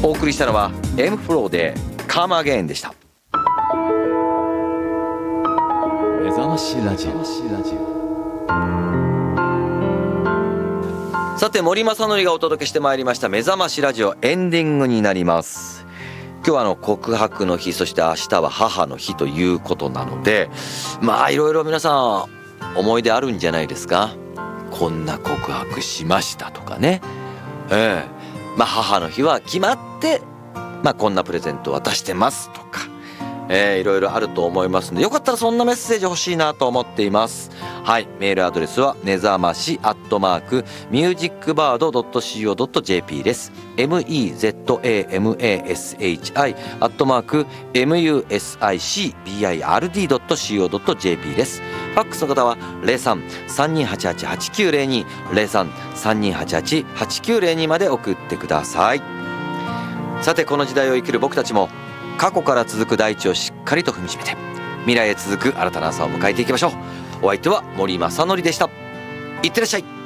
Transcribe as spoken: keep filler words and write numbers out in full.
お送りしたのは エム フローでカムアゲインでした。目覚ましラジオ。さて、森正則がお届けしてまいりました目覚ましラジオ、エンディングになります。今日はあの告白の日、そして明日は母の日ということなので、まあいろいろ皆さん思い出あるんじゃないですか。こんな告白しましたとかね、ええまあ母の日は決まって、まあこんなプレゼント渡してますとか、えー、いろいろあると思いますので、よかったらそんなメッセージ欲しいなと思っています。はい、メールアドレスは目覚ましアットマークミュージックバードドットシーオードットジェーピー です。 メザマシ アットマーク ミュージックバードドットシーオードットジェーピー です。ファックスの方は ゼロさん さんにーはちはち はちきゅうゼロに ゼロさん さんにーはちはち はちきゅうゼロに まで送ってください。さて、この時代を生きる僕たちも過去から続く大地をしっかりと踏みしめて、未来へ続く新たな朝を迎えていきましょう。お相手は森正則でした。いってらっしゃい。